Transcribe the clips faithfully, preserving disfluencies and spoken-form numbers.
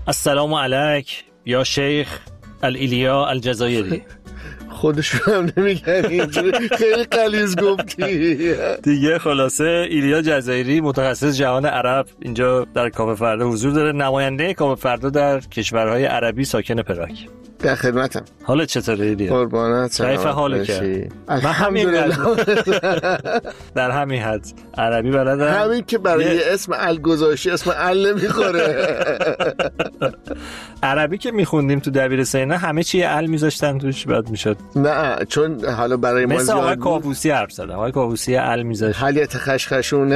السلام علیک یا شیخ الایلیا الجزایری. خودشون هم نمیگن اینجوری، خیلی غلیظ گفتی دیگه. خلاصه ایلیا جزایری متخصص جهان عرب اینجا در کافه فردا حضور داره، نماینده کافه فردا در کشورهای عربی، ساکن پراگ. در خدمتم. حالت چطوره ایلیا؟ قربانت. کیف حالت؟ من همین در همین حد عربی بلدم، همین که برای یه... اسم ال گذاشتی اسم ال نمیخوره. عربی که میخوندیم تو دبیرستان همه چی ال میذاشتن توش، بعد میشد. نه چون حالا برای ما مثلا آقای کاووسی حرف زدم، آقای کاووسی ال میذاشت. حالیت خشخشونه.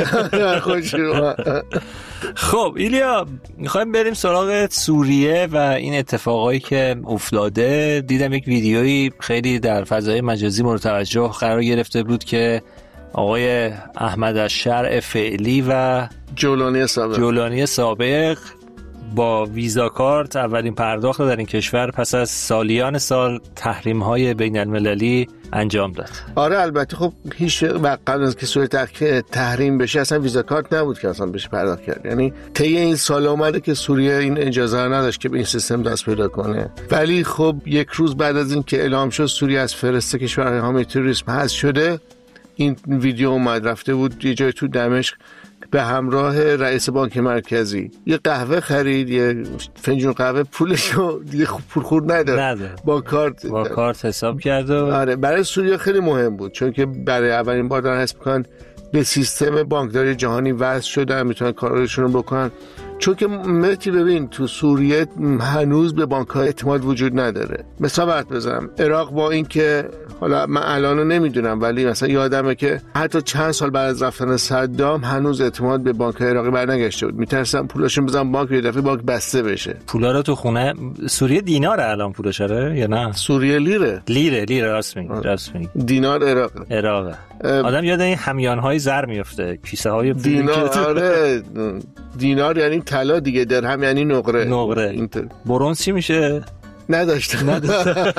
خب ایلیا، میخوایم بریم سراغ سوریه و این اتفاقایی که افتاده. دیدم یک ویدیویی خیلی در فضای مجازی مورد توجه قرار گرفته بود که آقای احمد الشرع فعلی و جولانی سابق جولانی سابق با ویزا کارت اولین پرداخت در این کشور پس از سالیان سال تحریم‌های بین‌المللی انجام داد. آره البته خب هیچ وقت قبل از که سوریه تحریم بشه اصلا ویزا کارت نبود که اصلا بشه پرداخت کرد. یعنی طی این سال اومده که سوریه این اجازه رو نداشت که به این سیستم دست پیدا کنه. ولی خب یک روز بعد از این که اعلام شد سوریه از فهرست کشورهای حامی تروریسم حذف شده، این ویدیو اومد رفته بود یه جای تو دمشق به همراه رئیس بانک مرکزی یه قهوه خرید، یه فنجون قهوه، پولشو دیگه پول خورد نداره، با کارت با کارت حساب کرد. آره برای سوریه خیلی مهم بود چون که برای اولین بار دارن حساب می‌کنن به سیستم بانکداری جهانی وصل شدن، میتونن کارشون رو بکنن. چون که مهدی ببین تو سوریه هنوز به بانک‌ها اعتماد وجود نداره. مثلا برات بزنم عراق با این که حالا من الانو نمیدونم ولی مثلا یادمه که حتی چند سال بعد از رفتن صدام هنوز اعتماد به بانک‌های عراقی برنگشته بود. میترسن پولاشون بزنن بانک یه دفعه بانک بسته بشه. پولا رو تو خونه سوریه دینار الان پولش آره یا نه؟ سوریه لیره. لیره لیره راست میگی راست میگی. دینار عراق. عراق. آدم یاد این همیان‌های زر میفته، کیسه های دینار. آره دینار یعنی طلا دیگه، درهم یعنی نقره. نقره. برنز چی میشه؟ نداشته. نداشته.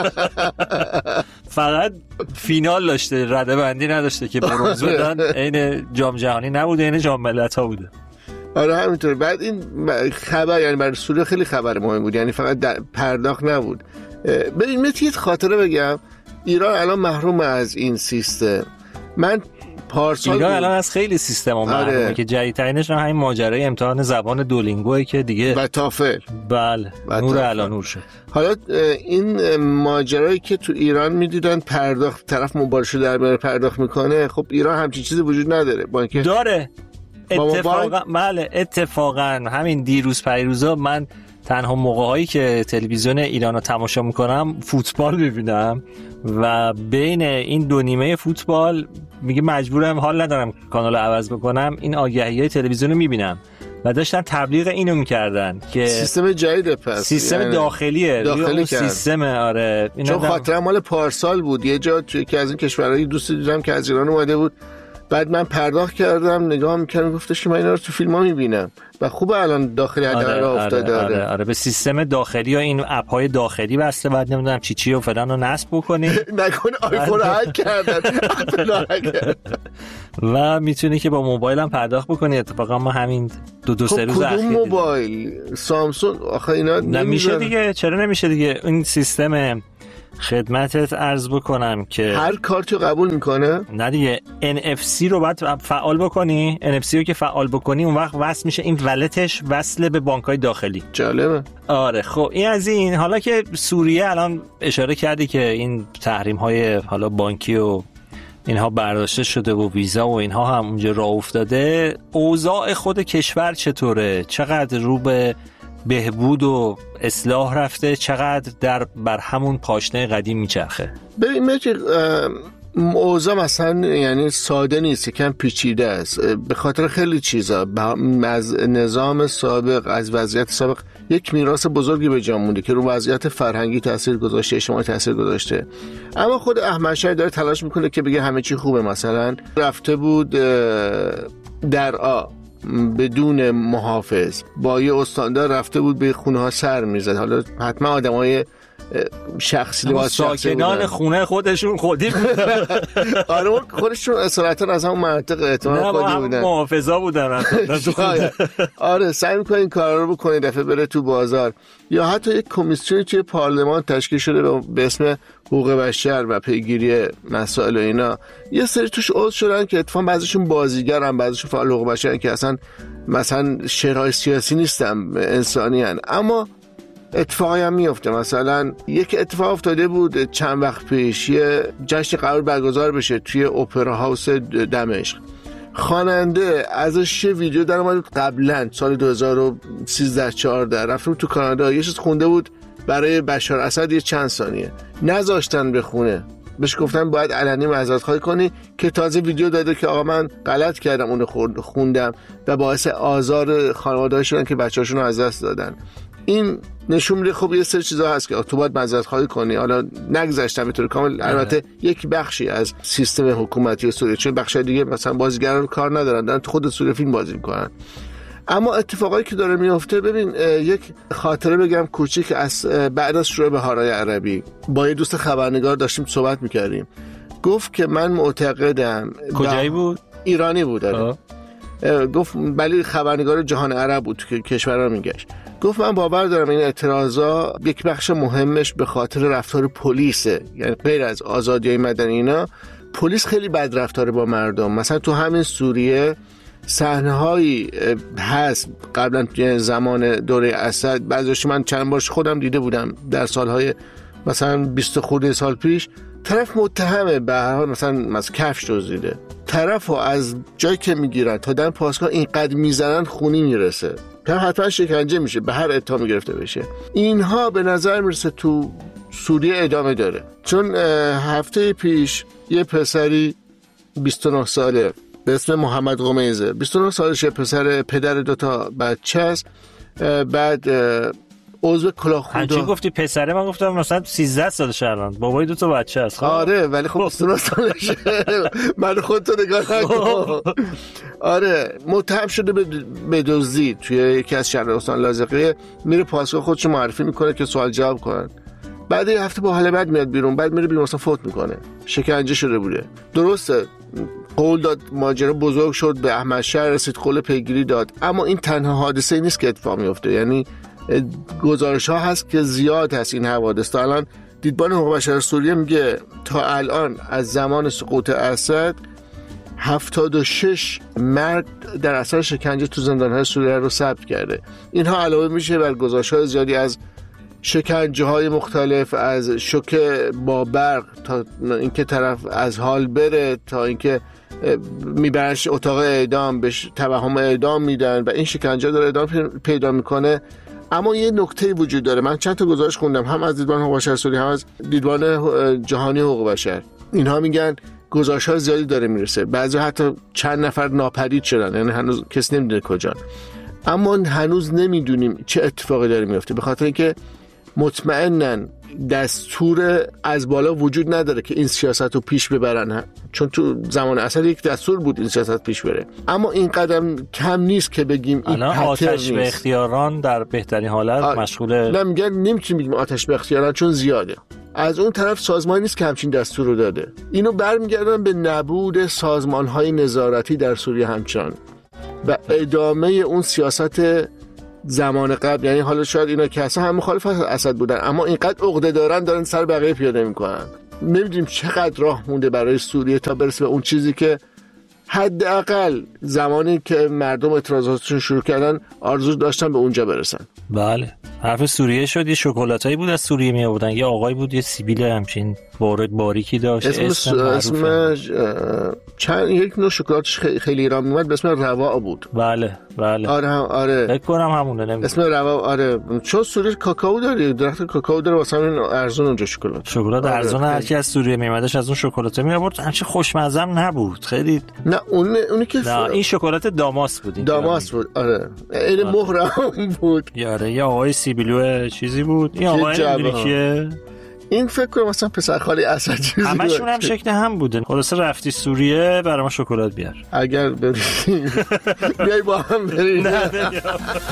فقط فینال داشته، رده بندی نداشته که برنز بدن. عین جام جهانی نبوده، عین جام ملت‌ها بوده. آره همینطور. بعد این خبر یعنی برای سوریه خیلی خبر مهم بود، یعنی فقط پرداخت نبود. ببین من یه خاطره بگم، ایران الان محروم از این سیستم. من پارسال ایران الان از خیلی سیستم محرومه. آره. که جدیدترینش همین ماجرای امتحان زبان دولینگوئه که دیگه و تافل. بله نور علا نور شد. حالا این ماجرایی که تو ایران میدیدن پرداخت طرف مبارشو در میاره پرداخت میکنه، خب ایران همچین چیزی وجود نداره. بانک داره اتفاقا بله اتفاقا همین دیروز پیروزا من تنها موقع‌هایی که تلویزیون ایرانو تماشا میکنم فوتبال میبینم و بین این دو نیمه فوتبال میگه مجبورم حال ندارم کانال عوض بکنم، این آگهی‌های تلویزیون رو میبینم و داشتن تبلیغ اینو میکردن که سیستم جدیده، پس سیستم یعنی داخلیه داخلی سیستم. آره چون خاطرم مال پارسال بود، یه جا توی که از این کشورهای دوستی دیدم که از ایران اومده بود، بعد من پرداخت کردم نگاه میکردم گفتش که من اینا رو تو فیلم ها میبینم و خوبه الان داخلی هدر آره، را افتاده. آره, آره, آره به سیستم داخلی و این اپ های داخلی بسته، بعد نمیدونم چی چی و فلان رو نصب بکنی نکنه آیفون رو هک کردن و میتونی که با موبایل هم پرداخت بکنی. اتفاقا ما همین دو دو سه روز اخیر کدوم موبایل سامسونگ آخه اینا نمیشه دیگه. چرا نمیشه دیگه؟ این سیستم خدمتت عرض بکنم که هر کارتی قبول میکنه؟ نه دیگه ان اف سی رو باید فعال بکنی. ان اف سی رو که فعال بکنی اون وقت وصل میشه، این ولتش وصل به بانک‌های داخلی. جالبه. آره خب این از این. حالا که سوریه الان اشاره کردی که این تحریم‌های حالا بانکی و اینها برداشته شده و ویزا و اینها هم اونجا راه افتاده، اوضاع خود کشور چطوره؟ چقدر رو به بهبود و اصلاح رفته؟ چقدر در بر همون پاشنه قدیم میچرخه؟ ببین مجید اوضاع مثلا یعنی ساده نیست، یکم پیچیده است به خاطر خیلی چیزا. از نظام سابق، از وضعیت سابق یک میراث بزرگی به جا مونده که رو وضعیت فرهنگی تاثیر گذاشته، اجتماعی تاثیر گذاشته. اما خود احمد شاه داره تلاش میکنه که بگه همه چی خوبه. مثلا رفته بود درعا بدون محافظ با یه استاندار، رفته بود به خونه ها سر میزد. حالا حتما آدمای شخصی لباس شخصی ساکنان خونه خودشون خودی بودن. آره خودشون اصالتا از همون منطقه احتمال خودی بودن، محافظا بودن. آره سعی می‌کنه این کارا رو بکنه، دفعه بره تو بازار. یا حتی یک کمیسیونی توی پارلمان تشکیل شده به اسم حقوق بشر و پیگیری مسائل و اینا، یه سری توش عضو شدن که اتفاقا بعضیشون بازیگرن، بعضیشون فعال حقوق بشرن که اصلا مثلا شرای سیاسی نیستن، انسانی هن. اما اتفاقی هم میفته. مثلا یک اتفاق افتاده بود چند وقت پیش، یه جشن قرار برگزار بشه توی اپرا هاوس دمشق. خواننده ازش یه ویدیو در اومد قبلا سال دو هزار و سیزده چهارده، رفتم تو کانادا یه چیز خونده بود برای بشار اسد یه چند ثانیه، نذاشتن بخونه، بهش گفتن باید علنی معذرت خواهی کنی، که تازه ویدیو داده که آقا من غلط کردم اون رو خوندم و باعث آزار خانواده‌ها شدن که بچه‌هاشون رو از دست دادن. این نشون میده خب یه سری چیزا هست که تو باید معذرت خواهی کنی. حالا نگذاشتم به طور کامل، البته یک بخشی از سیستم حکومتی سوریه، چون بخشای دیگه مثلا بازیگران کار ندارن، دارن تو خود سوریه فیلم بازی میکنن. اما اتفاقایی که داره میفته، ببین یک خاطره بگم کوچیک از بعد از شروع بهارهای عربی، با یه دوست خبرنگار داشتیم صحبت میکردیم، گفت که من معتقدم. کجایی بود؟ ایرانی بود. گفت ولی خبرنگار جهان عرب بود که کشورها میگشت. گفت من باور دارم این اعتراضا یک بخش مهمش به خاطر رفتار پلیسه، یعنی غیر از آزادی مدنی اینا، پلیس خیلی بد رفتار با مردم. مثلا تو همین سوریه صحنه‌هایی هست قبلا توی زمان دوره اسد، بعضیش من چند بارش خودم دیده بودم در سالهای مثلا بیست خورده سال پیش، طرف متهمه به هر حال مثلا مثلا کفش دزدیده، طرفو از جایی که میگیرن تا در پاسگاه اینقدر میزنن خونی میرسه، طرف حتما شکنجه میشه، به هر اتهامی گرفته بشه. اینها به نظر میرسه تو سوریه ادامه داره. چون هفته پیش یه پسری بیست و نه ساله به اسم محمد قمیزه، بیست و نه سالشه، پسر پدر دوتا بچه است، بعد عضو کلاهخودا. چی گفتی پسره؟ من گفتم مثلا سیزده سالشه الان، بابای دو تا بچه است. آره ولی خب بیست و نه سالشه. من خودتو نگاه نکن. آره متهم شده به دزدی توی یکی از شهر استان لاذقیه، میره پاسگاه خودش معرفی میکنه که سوال جواب کنن. بعد یه هفته با حال بد میاد بیرون، بعد میره بیرون مثلا فوت میکنه، شکنجه شده بوده. درسته قول داد، ماجرا بزرگ شد، به احمد شهر رسید، قول پیگیری داد، اما این تنها حادثه ای نیست که اتفاق میفته. یعنی گزارش ها هست که زیاد هست این حوادث. تا الان دیدبان حقوق بشر سوریه میگه تا الان از زمان سقوط اسد هفتاد و شش مرد در اثر شکنجه تو زندان‌های سوریه رو ثبت کرده. اینها علاوه میشه بر گزارش‌های زیادی از شکنجه های مختلف، از شوک با برق تا اینکه طرف از حال بره، تا اینکه میبرش اتاق اعدام، بهش توهم اعدام میدن و این شکنجه داره ادامه پیدا میکنه. اما یه نکته وجود داره، من چند تا گزارش خوندم، هم از دیدبان حقوق بشر سوریه هم از دیدبان جهانی حقوق بشر، اینها میگن گزارش‌های زیادی داره میرسه، بعضی حتی چند نفر ناپدید شدن، یعنی هنوز کسی نمیدونه کجا. اما هنوز نمیدونیم چه اتفاقی داره میفته، به خاطر اینکه مطمئنن دستور از بالا وجود نداره که این سیاست رو پیش ببرن، چون تو زمان اسد یک دستور بود این سیاست پیش بره. اما این قدم کم نیست که بگیم این آتش به اختیاران در بهترین حالت آ... مشغول نمیگن، نمیتونیم بگیم آتش به اختیاران چون زیاده. از اون طرف سازمانی نیست که همچین دستور رو داده. اینو برمیگردن به نبود سازمان‌های نظارتی در سوریه همچنان و ادامه اون سیاست زمان قبل. یعنی حالا شاید اینا که اصلا هم مخالف اسد بودن، اما اینقدر عقده دارن دارن سر بقیه پیاده میکنن. نمیدونیم چقدر راه مونده برای سوریه تا برسه به اون چیزی که حداقل زمانی که مردم اعتراضاتشون شروع کردن آرزو داشتن به اونجا برسن. بله حرف سوریه شد. یه شکلاتایی بود از سوریه می آوردن، یه آقای بود یه سیبیل همچین بارک باریکی داشت، اسم اسمش چند یک نوع شکلاتش خیلی ایران میومد به اسم روا بود. بله بله آره هم آره فکر کنم همونه. نمیدونم اسم روا. آره چون سوریه کاکائو داره، درخت کاکائو داره، واسه همین ارزون اونجا شکلات شکلات آره. ارزون هر کی از سوریه میومدش از اون شکلات می آورد. همچین خوشمزه نبود خیلی. نه اون اونی که نه این شکلات داماس بود. این داماس بود آره، این مهرم بود. یاره یا آقای سیبیلو چیزی بود. این آقای امریکیه، این فکر کنم مثلا پسر خالی اسد چیزی بود. همشون هم شکل هم بوده. خلاصه رفتی سوریه برای ما شکلات بیار. اگر بریم بیای با هم بریم. نه